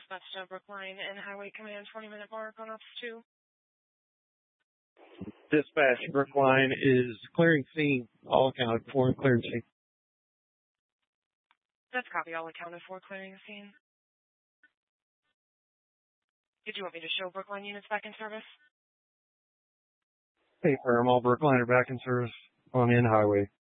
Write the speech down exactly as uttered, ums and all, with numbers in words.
dispatch to Brookline and Highway Command twenty minute mark on Ops two. Dispatch Brookline is clearing scene, all accounted for, clearing scene. That's copy, all accounted for, clearing scene. Did you want me to show Brookline units back in service? Hey, firm, all Brookline are back in service on in highway.